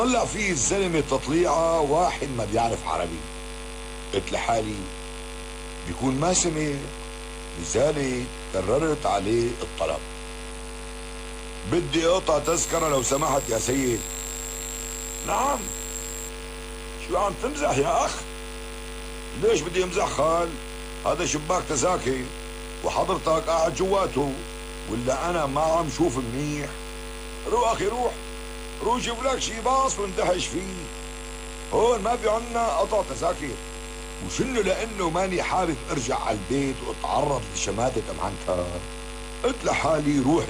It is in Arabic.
طلع فيه الزلمة تطليعة واحد ما بيعرف عربي. قلت لحالي بيكون ما سمع، لذلك كررت عليه الطلب. بدي اقطع تذكرة لو سمحت يا سيد. نعم. شو عم تمزح يا اخ؟ ليش بدي امزح خال؟ هذا شباك تذاكر وحضرتك قاعد جواته، ولا انا ما عم شوف منيح؟ روح اخي روح، روح شوف لك شي باص واندهش فيه. هون ما في عنا قطع تذاكر، وشنو لانه ماني حابب ارجع على البيت واتعرض لشماتة معنتها. قلت لحالي روح